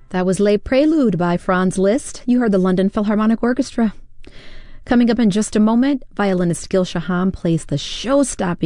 That was Les Prelude by Franz Liszt. You heard the London Philharmonic Orchestra. Coming up in just a moment, violinist Gil Shaham plays the show-stopping